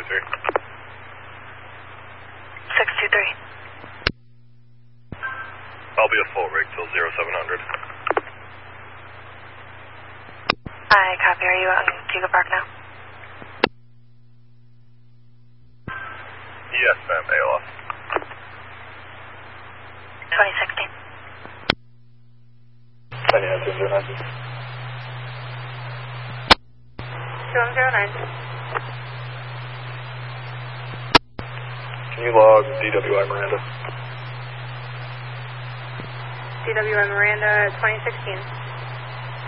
623. I'll be a full rig till 0700. I copy. Are you on Hugo Park now? Yes, ma'am. ALF. 2016. 2109. Can you log DWI Miranda? DWI Miranda 2016.